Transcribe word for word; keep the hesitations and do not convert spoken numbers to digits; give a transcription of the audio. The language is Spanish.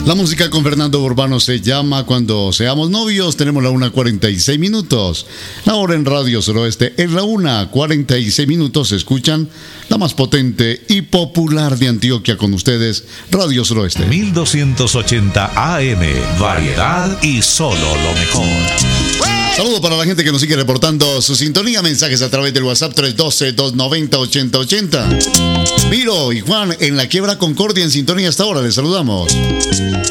La música con Fernando Urbano se llama Cuando Seamos Novios. Tenemos la una cuarenta y seis minutos. La hora en Radio Suroeste es la una cuarenta y seis minutos. Escuchan la más potente y popular de Antioquia con ustedes, Radio Suroeste. mil doscientos ochenta A M. Variedad y solo lo mejor. Saludos para la gente que nos sigue reportando su sintonía. Mensajes a través del WhatsApp tres uno dos, dos nueve cero, ocho cero ocho cero. Miro y Juan en la Quiebra Concordia en sintonía hasta ahora. Les saludamos.